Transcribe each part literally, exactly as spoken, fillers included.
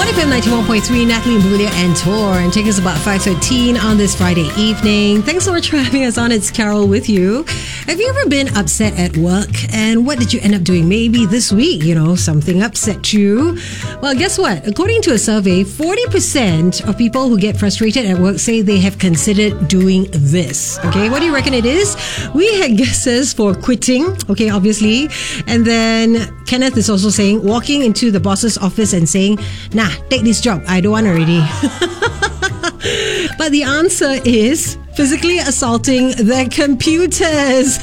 one F M ninety-one point three, Natalie Imbruglia and Tor, and take us about five thirteen on this Friday evening. Thanks so much for having us on. It's Carol with you. Have you ever been upset at work? And what did you end up doing? Maybe this week, you know, something upset you. Well, guess what? According to a survey, forty percent of people who get frustrated at work say they have considered doing this. Okay, what do you reckon it is? We had guesses for quitting, okay, obviously. And then Kenneth is also saying walking into the boss's office and saying, nah, take this job. I don't want already. But the answer is physically assaulting the computers.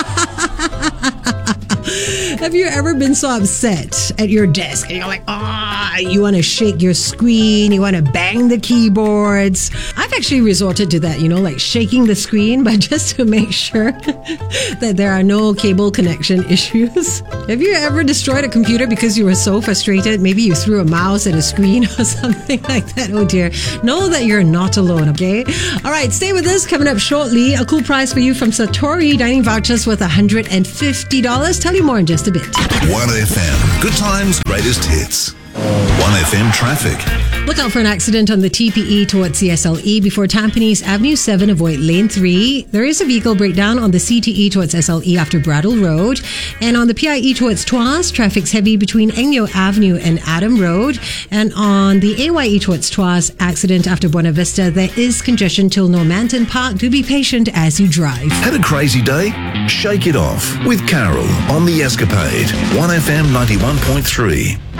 Have you ever been so upset at your desk and you're like, ah, oh, you want to shake your screen, you want to bang the keyboards? I've actually resorted to that, you know, like shaking the screen, but just to make sure that there are no cable connection issues. Have you ever destroyed a computer because you were so frustrated? Maybe you threw a mouse at a screen or something like that. Oh dear. Know that you're not alone, okay? All right, stay with us. Coming up shortly, a cool prize for you from Satori, dining vouchers worth one hundred fifty dollars. Tell you more in just a bit. one F M. Good times, greatest hits. one F M traffic. Look out for an accident on the T P E towards C S L E before Tampines Avenue seven. Avoid lane three. There is a vehicle breakdown on the C T E towards S L E after Bradle Road. And on the P I E towards Tuas, traffic's heavy between Engyo Avenue and Adam Road. And on the A Y E towards Tuas, accident after Buena Vista. There is congestion till Normanton Park. Do be patient as you drive. Had a crazy day? Shake it off with Carol on The Escapade. one F M ninety-one point three.